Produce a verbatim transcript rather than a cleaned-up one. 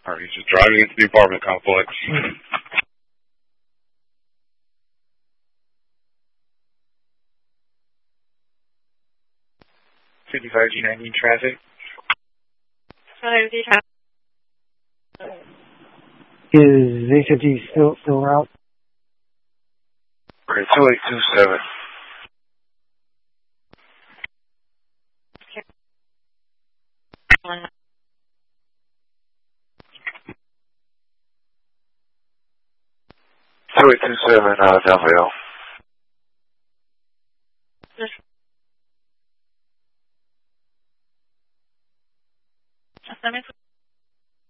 Or he's just driving into the apartment complex. fifty-five G nineteen traffic. Is eight fifty still still out? Okay, two eight two seven. two eight two seven, uh, Del Valle.